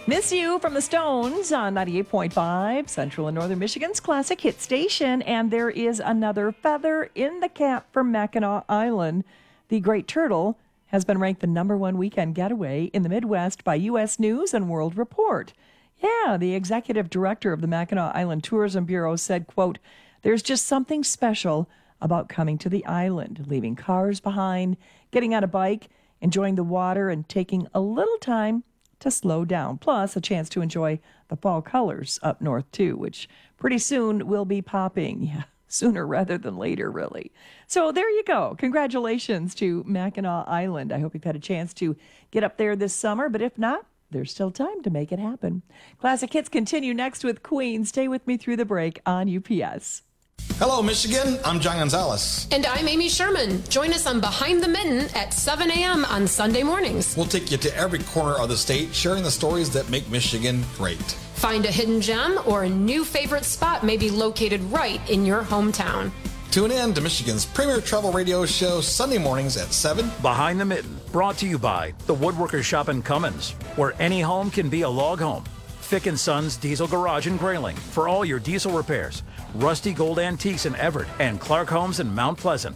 Miss You from the Stones on 98.5, Central and Northern Michigan's classic hit station. And there is another feather in the cap for Mackinac Island. The Great Turtle has been ranked the #1 weekend getaway in the Midwest by U.S. News and World Report. Yeah, the executive director of the Mackinac Island Tourism Bureau said, quote, "There's just something special about coming to the island, leaving cars behind, getting on a bike, enjoying the water, and taking a little time to slow down. Plus, a chance to enjoy the fall colors up north, too, which pretty soon will be popping. Yeah, sooner rather than later, really. So there you go. Congratulations to Mackinac Island. I hope you've had a chance to get up there this summer, but if not, there's still time to make it happen. Classic Hits continue next with Queen. Stay with me through the break on UPS. Hello, Michigan. I'm John Gonzalez. And I'm Amy Sherman. Join us on Behind the Mitten at 7 a.m. on Sunday mornings. We'll take you to every corner of the state, sharing the stories that make Michigan great. Find a hidden gem or a new favorite spot may be located right in your hometown. Tune in to Michigan's premier travel radio show Sunday mornings at 7. Behind the Mitten, brought to you by the Woodworkers Shop in Cummins, where any home can be a log home. Fick & Sons Diesel Garage in Grayling for all your diesel repairs. Rusty Gold Antiques in Everett and Clark Homes in Mount Pleasant.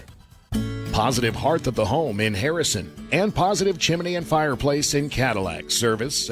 Positive Hearth of the Home in Harrison and Positive Chimney and Fireplace in Cadillac. Service